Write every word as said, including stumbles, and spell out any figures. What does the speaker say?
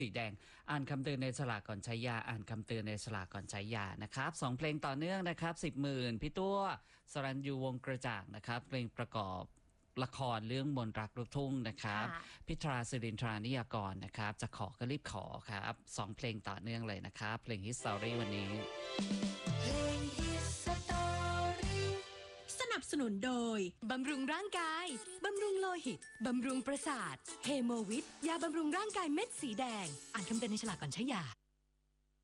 สีแดงอ่านคำเตือนในฉลากก่อนใช้ยาอ่านคำเตือนในฉลากก่อนใช้ยานะครับสองเพลงต่อเนื่องนะครับสิบหมื่นพี่ตัวสรัญยูวงกระจ่างนะครับเพลงประกอบละครเรื่องมนต์รักลูกทุ่งนะครับพิตราสิรินทรานิยากรนะครับจะขอก็รีบขอครับสองเพลงต่อเนื่องเลยนะครับเพลงฮิสตอรี่วันนี้สนับสนุนโดยบำรุงร่างกายบำรุงโลหิตบำรุงประสาทเฮโมวิทยาบำรุงร่างกายเม็ดสีแดงอ่านคำเตือนในฉลากก่อนใช้ยา